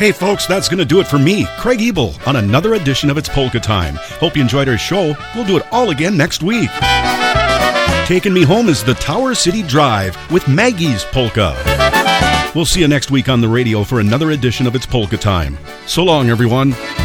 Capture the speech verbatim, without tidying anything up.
Hey folks, that's going to do it for me, Craig Ebel, on another edition of It's Polka Time. Hope you enjoyed our show. We'll do it all again next week. Taking me home is the Tower City Drive with Maggie's Polka. We'll see you next week on the radio for another edition of It's Polka Time. So long, everyone.